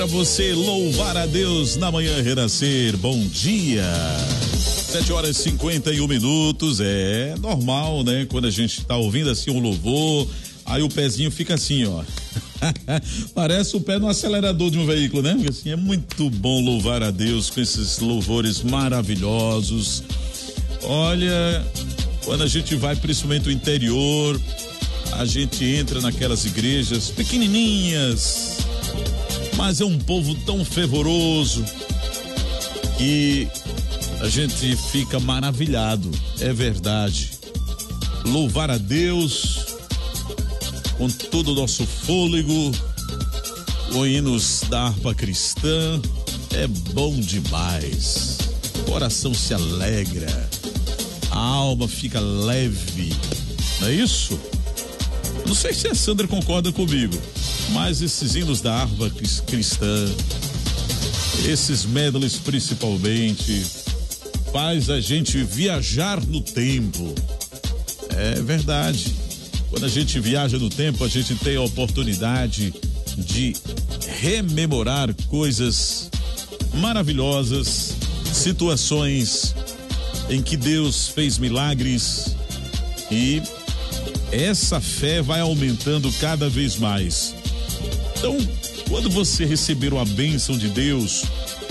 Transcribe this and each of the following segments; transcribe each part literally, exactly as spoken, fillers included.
Para você louvar a Deus na manhã renascer, bom dia. Sete horas e cinquenta e um minutos, é normal, né? Quando a gente tá ouvindo assim um louvor, aí o pezinho fica assim, ó. Parece o pé no acelerador de um veículo, né? Porque assim, é muito bom louvar a Deus com esses louvores maravilhosos. Olha, quando a gente vai principalmente no interior, a gente entra naquelas igrejas pequenininhas, mas é um povo tão fervoroso que a gente fica maravilhado, é verdade. Louvar a Deus com todo o nosso fôlego, com hinos da harpa cristã, é bom demais. O coração se alegra, a alma fica leve, não é isso? Não sei se a Sandra concorda comigo, mas esses hinos da harpa cristã, esses medleys principalmente, faz a gente viajar no tempo. É verdade. Quando a gente viaja no tempo, a gente tem a oportunidade de rememorar coisas maravilhosas, situações em que Deus fez milagres, e essa fé vai aumentando cada vez mais. Então, quando você receber uma bênção de Deus,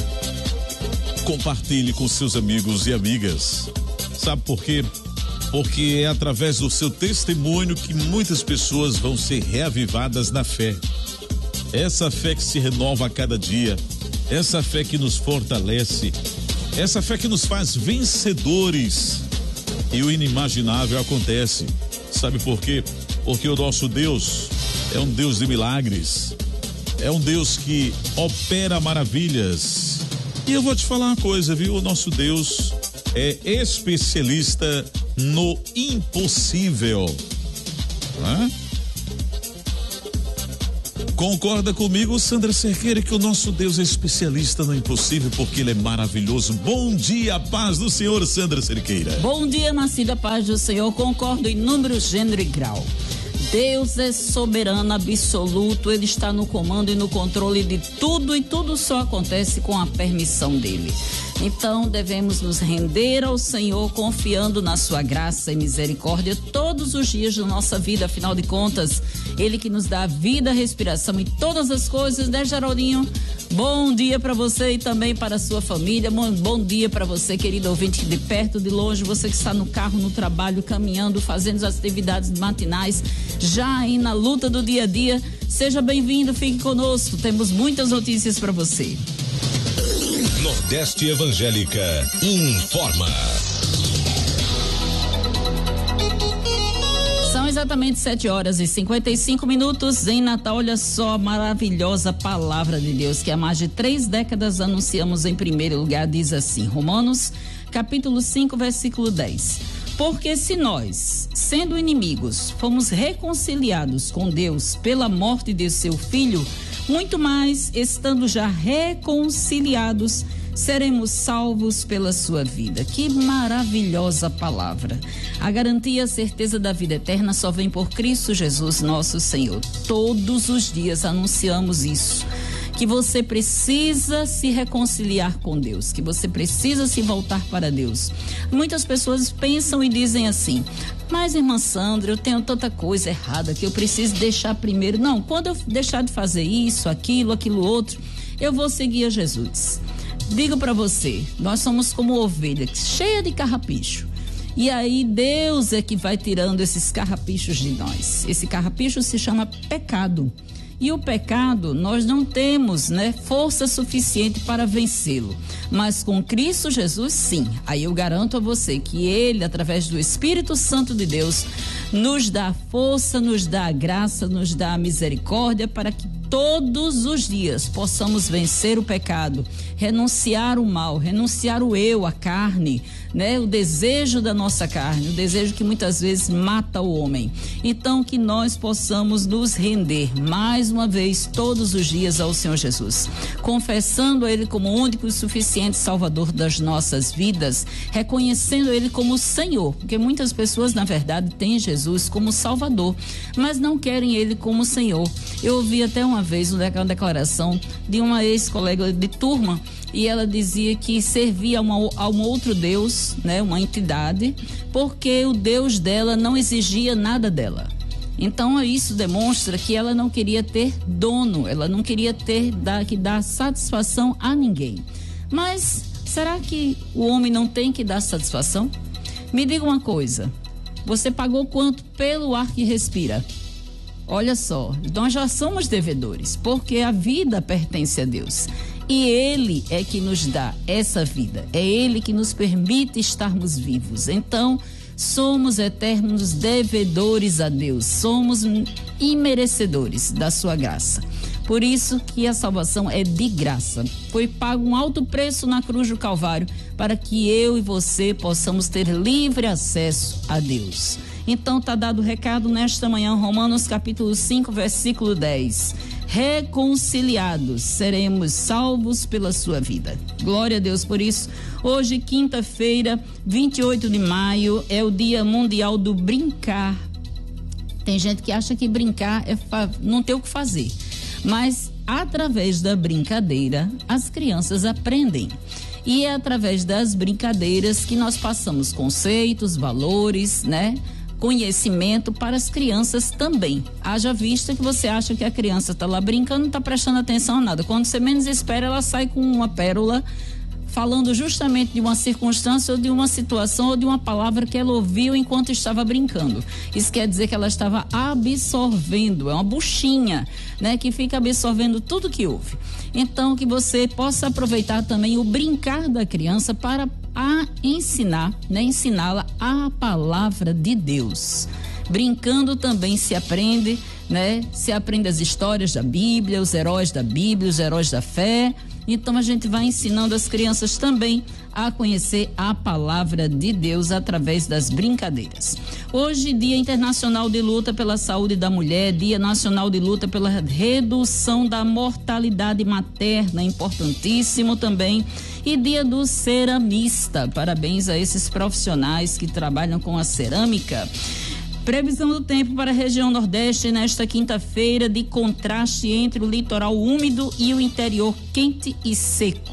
compartilhe com seus amigos e amigas. Sabe por quê? Porque é através do seu testemunho que muitas pessoas vão ser reavivadas na fé. Essa fé que se renova a cada dia, essa fé que nos fortalece, essa fé que nos faz vencedores. E o inimaginável acontece. Sabe por quê? Porque o nosso Deus é um Deus de milagres, é um Deus que opera maravilhas. E eu vou te falar uma coisa, viu? O nosso Deus é especialista no impossível. Né? Concorda comigo, Sandra Cerqueira, que o nosso Deus é especialista no impossível porque ele é maravilhoso. Bom dia, paz do Senhor, Sandra Cerqueira. Bom dia, nascida paz do Senhor. Concordo em número, gênero e grau. Deus é soberano absoluto, ele está no comando e no controle de tudo, e tudo só acontece com a permissão dele. Então devemos nos render ao Senhor, confiando na sua graça e misericórdia todos os dias da nossa vida. Afinal de contas, ele que nos dá vida, respiração e todas as coisas, né, Geraldinho? Bom dia para você e também para a sua família. Bom, bom dia para você, querido ouvinte, de perto, de longe, você que está no carro, no trabalho, caminhando, fazendo as atividades matinais, já aí na luta do dia a dia. Seja bem-vindo, fique conosco, temos muitas notícias para você. Nordeste Evangélica informa. São exatamente sete horas e cinquenta e cinco minutos em Natal. Olha só a maravilhosa palavra de Deus que há mais de três décadas anunciamos em primeiro lugar. Diz assim, Romanos capítulo cinco, versículo dez. Porque se nós, sendo inimigos, fomos reconciliados com Deus pela morte de seu Filho, muito mais, estando já reconciliados, seremos salvos pela sua vida. Que maravilhosa palavra. A garantia e a certeza da vida eterna só vem por Cristo Jesus, nosso Senhor. Todos os dias anunciamos isso. Que você precisa se reconciliar com Deus, que você precisa se voltar para Deus. Muitas pessoas pensam e dizem assim, mas irmã Sandra, eu tenho tanta coisa errada que eu preciso deixar primeiro. Não, quando eu deixar de fazer isso, aquilo, aquilo outro, eu vou seguir a Jesus. Digo para você, nós somos como ovelha cheia de carrapicho. E aí Deus é que vai tirando esses carrapichos de nós. Esse carrapicho se chama pecado. E o pecado, nós não temos, né, força suficiente para vencê-lo. Mas com Cristo Jesus, sim. Aí eu garanto a você que Ele, através do Espírito Santo de Deus, nos dá a força, nos dá a graça, nos dá a misericórdia para que todos os dias possamos vencer o pecado, renunciar o mal, renunciar o eu, a carne, né? O desejo da nossa carne, o desejo que muitas vezes mata o homem. Então que nós possamos nos render mais uma vez todos os dias ao Senhor Jesus, confessando a Ele como único e suficiente Salvador das nossas vidas, reconhecendo Ele como Senhor, porque muitas pessoas na verdade têm Jesus como Salvador, mas não querem Ele como Senhor. Eu ouvi até uma uma vez uma declaração de uma ex-colega de turma, e ela dizia que servia a, uma, a um outro Deus, né, uma entidade, porque o Deus dela não exigia nada dela. Então isso demonstra que ela não queria ter dono, ela não queria ter dar, que dar satisfação a ninguém. Mas será que o homem não tem que dar satisfação? Me diga uma coisa, você pagou quanto pelo ar que respira? Olha só, nós já somos devedores, porque a vida pertence a Deus. E Ele é que nos dá essa vida, é Ele que nos permite estarmos vivos. Então, somos eternos devedores a Deus, somos imerecedores da sua graça. Por isso que a salvação é de graça. Foi pago um alto preço na cruz do Calvário para que eu e você possamos ter livre acesso a Deus. Então está dado o recado nesta manhã, Romanos capítulo cinco, versículo dez. Reconciliados, seremos salvos pela sua vida. Glória a Deus por isso. Hoje, quinta-feira, vinte e oito de maio, é o Dia Mundial do Brincar. Tem gente que acha que brincar é fa... não ter o que fazer. Mas, através da brincadeira, as crianças aprendem. E é através das brincadeiras que nós passamos conceitos, valores, né? Conhecimento para as crianças também. Haja vista que você acha que a criança está lá brincando, não está prestando atenção a nada. Quando você menos espera, ela sai com uma pérola falando justamente de uma circunstância ou de uma situação ou de uma palavra que ela ouviu enquanto estava brincando. Isso quer dizer que ela estava absorvendo, é uma buchinha, né, que fica absorvendo tudo que ouve. Então, que você possa aproveitar também o brincar da criança para a ensinar, né, ensiná-la a palavra de Deus. Brincando também se aprende, né, se aprende as histórias da Bíblia, os heróis da Bíblia, os heróis da fé. Então a gente vai ensinando as crianças também a conhecer a palavra de Deus através das brincadeiras. Hoje, Dia Internacional de Luta pela Saúde da Mulher, Dia Nacional de Luta pela Redução da Mortalidade Materna, importantíssimo também, e Dia do Ceramista. Parabéns a esses profissionais que trabalham com a cerâmica. Previsão do tempo para a região Nordeste nesta quinta-feira, de contraste entre o litoral úmido e o interior quente e seco.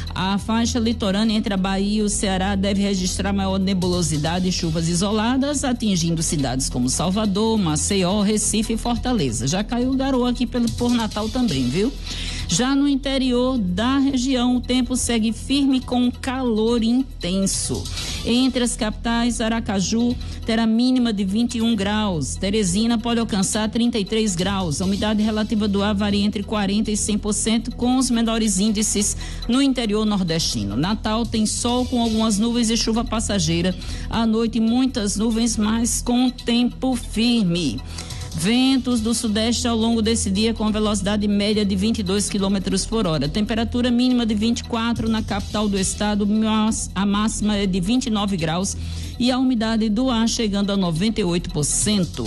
A faixa litorânea entre a Bahia e o Ceará deve registrar maior nebulosidade e chuvas isoladas, atingindo cidades como Salvador, Maceió, Recife e Fortaleza. Já caiu garoa aqui pelo, por Natal também, viu? Já no interior da região, o tempo segue firme com calor intenso. Entre as capitais, Aracaju terá mínima de vinte e um graus. Teresina pode alcançar trinta e três graus. A umidade relativa do ar varia entre quarenta e cem por cento, com os menores índices no interior nordestino. Natal tem sol com algumas nuvens e chuva passageira. À noite, muitas nuvens, mas com tempo firme. Ventos do sudeste ao longo desse dia com velocidade média de vinte e dois quilômetros por hora. Temperatura mínima de vinte e quatro na capital do estado, mas a máxima é de vinte e nove graus e a umidade do ar chegando a noventa e oito por cento.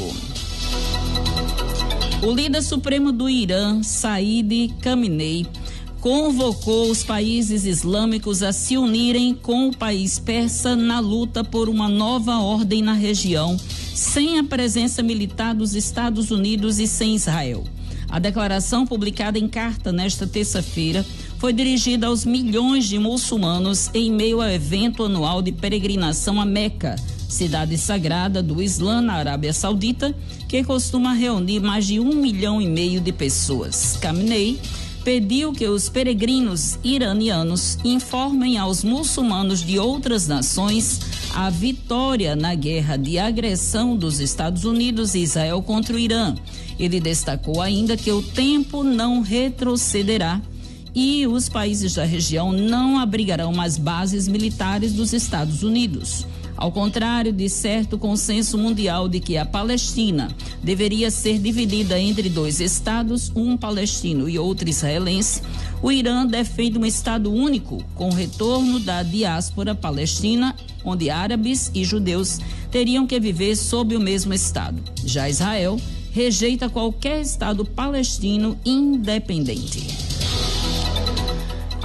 O líder supremo do Irã, Said Khamenei, convocou os países islâmicos a se unirem com o país persa na luta por uma nova ordem na região, sem a presença militar dos Estados Unidos e sem Israel. A declaração, publicada em carta nesta terça-feira, foi dirigida aos milhões de muçulmanos em meio ao evento anual de peregrinação a Meca, cidade sagrada do Islã na Arábia Saudita, que costuma reunir mais de um milhão e meio de pessoas. Khamenei pediu que os peregrinos iranianos informem aos muçulmanos de outras nações a vitória na guerra de agressão dos Estados Unidos e Israel contra o Irã. Ele destacou ainda que o tempo não retrocederá e os países da região não abrigarão mais bases militares dos Estados Unidos. Ao contrário de certo consenso mundial de que a Palestina deveria ser dividida entre dois estados, um palestino e outro israelense, o Irã defende um estado único com o retorno da diáspora palestina, onde árabes e judeus teriam que viver sob o mesmo estado. Já Israel rejeita qualquer estado palestino independente.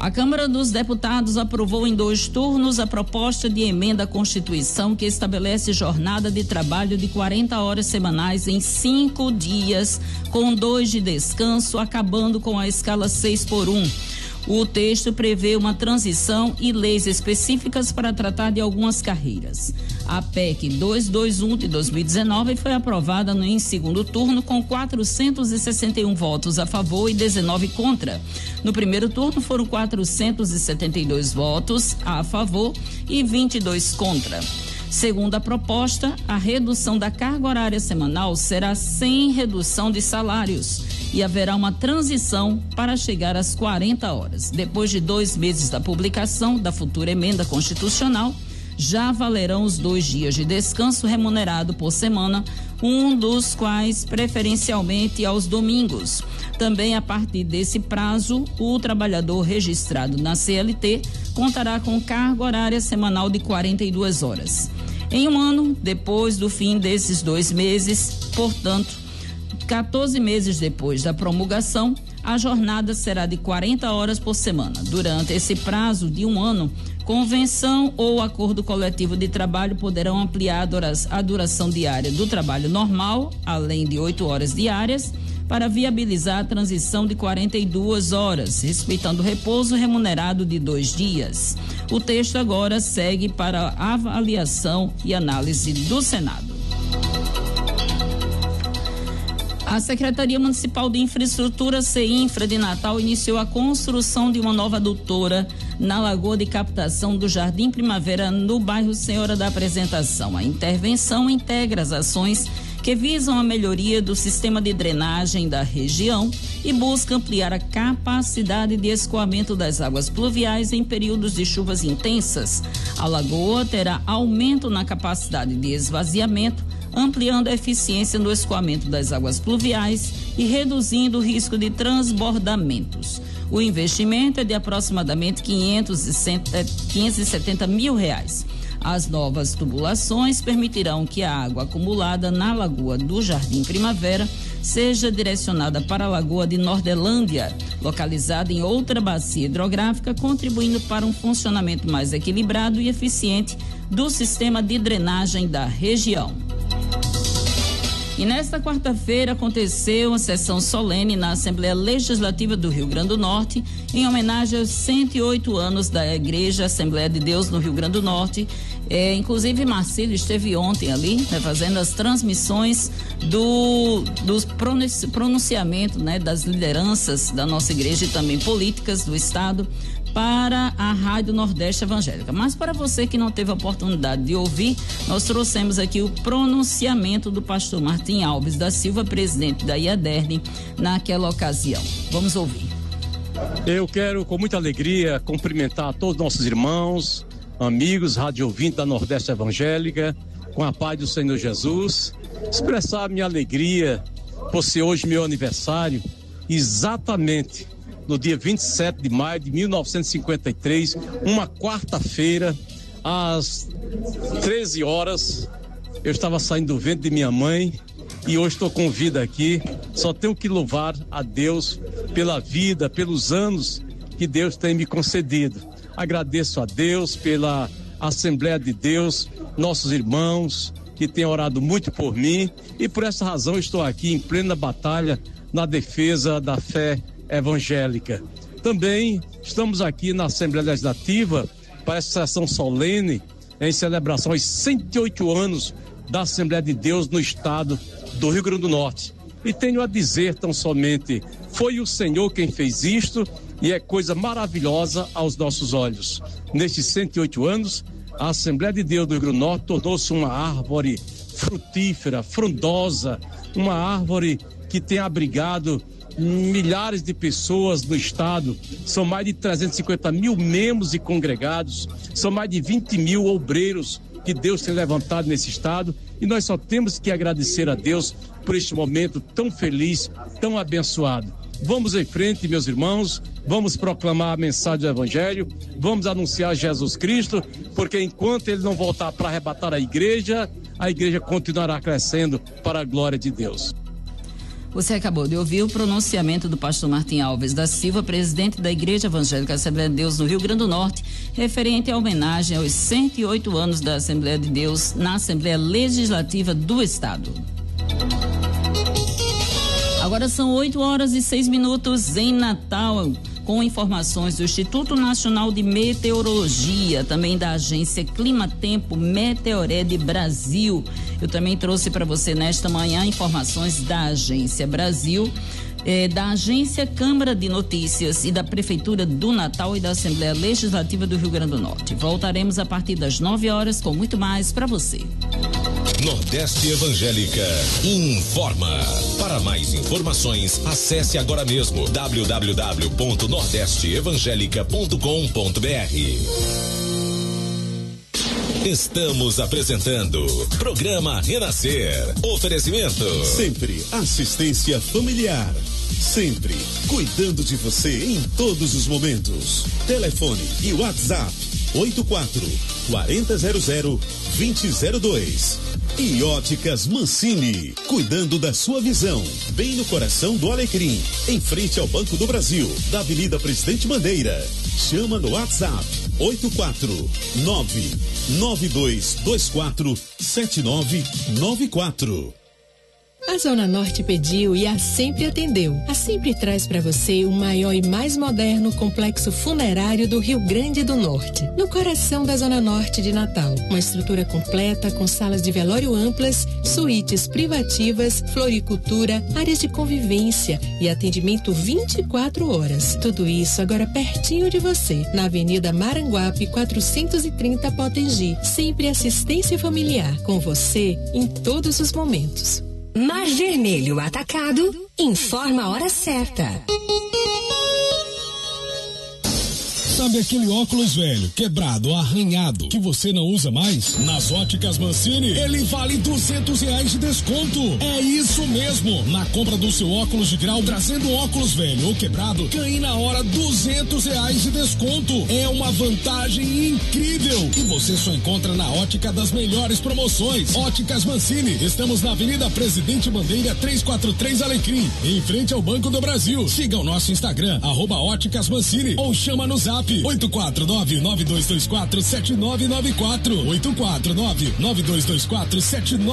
A Câmara dos Deputados aprovou em dois turnos a proposta de emenda à Constituição que estabelece jornada de trabalho de quarenta horas semanais em cinco dias, com dois de descanso, acabando com a escala seis por um. O texto prevê uma transição e leis específicas para tratar de algumas carreiras. A P E C duzentos e vinte e um de dois mil e dezenove foi aprovada no, em segundo turno com quatrocentos e sessenta e um votos a favor e dezenove contra. No primeiro turno foram quatrocentos e setenta e dois votos a favor e vinte e dois contra. Segundo a proposta, a redução da carga horária semanal será sem redução de salários e haverá uma transição para chegar às quarenta horas. Depois de dois meses da publicação da futura emenda constitucional, já valerão os dois dias de descanso remunerado por semana, um dos quais preferencialmente aos domingos. Também a partir desse prazo, o trabalhador registrado na C L T contará com carga horária semanal de quarenta e duas horas. Em um ano, depois do fim desses dois meses, portanto, quatorze meses depois da promulgação, a jornada será de quarenta horas por semana. Durante esse prazo de um ano, convenção ou acordo coletivo de trabalho poderão ampliar a duração diária do trabalho normal, além de oito horas diárias, para viabilizar a transição de quarenta e duas horas, respeitando o repouso remunerado de dois dias. O texto agora segue para avaliação e análise do Senado. A Secretaria Municipal de Infraestrutura, CEINFRA de Natal, iniciou a construção de uma nova adutora na Lagoa de Captação do Jardim Primavera, no bairro Senhora da Apresentação. A intervenção integra as ações que visam a melhoria do sistema de drenagem da região e busca ampliar a capacidade de escoamento das águas pluviais em períodos de chuvas intensas. A lagoa terá aumento na capacidade de esvaziamento, ampliando a eficiência no escoamento das águas pluviais e reduzindo o risco de transbordamentos. O investimento é de aproximadamente quinhentos e setenta mil reais. As novas tubulações permitirão que a água acumulada na Lagoa do Jardim Primavera seja direcionada para a Lagoa de Nordelândia, localizada em outra bacia hidrográfica, contribuindo para um funcionamento mais equilibrado e eficiente do sistema de drenagem da região. E nesta quarta-feira aconteceu uma sessão solene na Assembleia Legislativa do Rio Grande do Norte, em homenagem aos cento e oito anos da Igreja Assembleia de Deus no Rio Grande do Norte. É, inclusive, Marcílio esteve ontem ali, né, fazendo as transmissões do, dos pronunciamentos, né, das lideranças da nossa igreja e também políticas do Estado para a Rádio Nordeste Evangélica. Mas para você que não teve a oportunidade de ouvir, nós trouxemos aqui o pronunciamento do pastor Martim Alves da Silva, presidente da I A D E R N, naquela ocasião. Vamos ouvir. Eu quero, com muita alegria, cumprimentar todos os nossos irmãos, amigos, rádio ouvintes da Nordeste Evangélica, com a paz do Senhor Jesus, expressar minha alegria por ser hoje meu aniversário, exatamente no dia vinte e sete de maio de mil novecentos e cinquenta e três, uma quarta-feira, às treze horas, eu estava saindo do ventre de minha mãe e hoje estou com vida aqui. Só tenho que louvar a Deus pela vida, pelos anos que Deus tem me concedido. Agradeço a Deus pela Assembleia de Deus, nossos irmãos que têm orado muito por mim, e por essa razão estou aqui em plena batalha na defesa da fé evangélica. Também estamos aqui na Assembleia Legislativa para essa sessão solene em celebração aos cento e oito anos da Assembleia de Deus no estado do Rio Grande do Norte. E tenho a dizer tão somente, foi o Senhor quem fez isto e é coisa maravilhosa aos nossos olhos. Nestes cento e oito anos, a Assembleia de Deus do Rio Grande do Norte tornou-se uma árvore frutífera, frondosa, uma árvore que tem abrigado milhares de pessoas no estado. São mais de trezentos e cinquenta mil membros e congregados, são mais de vinte mil obreiros que Deus tem levantado nesse estado, e nós só temos que agradecer a Deus por este momento tão feliz, tão abençoado. Vamos em frente, meus irmãos, vamos proclamar a mensagem do Evangelho, vamos anunciar Jesus Cristo, porque enquanto ele não voltar para arrebatar a igreja, a igreja continuará crescendo para a glória de Deus. Você acabou de ouvir o pronunciamento do pastor Martim Alves da Silva, presidente da Igreja Evangélica Assembleia de Deus no Rio Grande do Norte, referente à homenagem aos cento e oito anos da Assembleia de Deus na Assembleia Legislativa do Estado. Agora são oito horas e seis minutos em Natal, com informações do Instituto Nacional de Meteorologia, também da agência Clima Tempo Meteored Brasil. Eu também trouxe para você nesta manhã informações da Agência Brasil, eh, da Agência Câmara de Notícias e da Prefeitura do Natal e da Assembleia Legislativa do Rio Grande do Norte. Voltaremos a partir das nove horas com muito mais para você. Nordeste Evangélica informa. Para mais informações, acesse agora mesmo w w w ponto nordeste evangélica ponto com ponto b r. Estamos apresentando Programa Renascer. Oferecimento. Sempre assistência familiar. Sempre cuidando de você em todos os momentos. Telefone e WhatsApp oito quatro, quatro zero zero, dois zero zero dois. E Óticas Mancini, cuidando da sua visão, bem no coração do Alecrim, em frente ao Banco do Brasil, da Avenida Presidente Bandeira. Chama no WhatsApp oito quatro nove, nove dois dois quatro, sete nove nove quatro. A Zona Norte pediu e a Sempre atendeu. A Sempre traz para você o maior e mais moderno complexo funerário do Rio Grande do Norte, no coração da Zona Norte de Natal. Uma estrutura completa com salas de velório amplas, suítes privativas, floricultura, áreas de convivência e atendimento vinte e quatro horas. Tudo isso agora pertinho de você, na Avenida Maranguape quatrocentos e trinta Potengi. Sempre assistência familiar, com você em todos os momentos. Mar Vermelho Atacado informa a hora certa. Sabe aquele óculos velho, quebrado, arranhado, que você não usa mais? Nas Óticas Mancini, ele vale duzentos reais de desconto. É isso mesmo. Na compra do seu óculos de grau, trazendo óculos velho ou quebrado, ganhe na hora duzentos reais de desconto. É uma vantagem incrível que você só encontra na Ótica das melhores promoções. Óticas Mancini, estamos na Avenida Presidente Bandeira trezentos e quarenta e três Alecrim, em frente ao Banco do Brasil. Siga o nosso Instagram, arroba Óticas Mancini, ou chama no Zap oito quatro nove, nove dois dois quatro, sete nove nove quatro, oito quatro nove, nove dois dois quatro, sete nove